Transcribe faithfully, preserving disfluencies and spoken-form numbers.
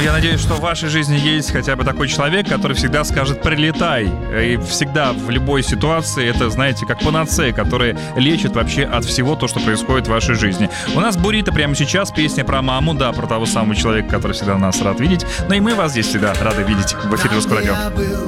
Я надеюсь, что в вашей жизни есть хотя бы такой человек, который всегда скажет «прилетай». И всегда в любой ситуации это, знаете, как панацея, которая лечит вообще от всего то, что происходит в вашей жизни. У нас «Бурито» прямо сейчас, песня про маму, да, про того самого человека, который всегда нас рад видеть. Но и мы вас здесь всегда рады видеть в эфире Русского радио.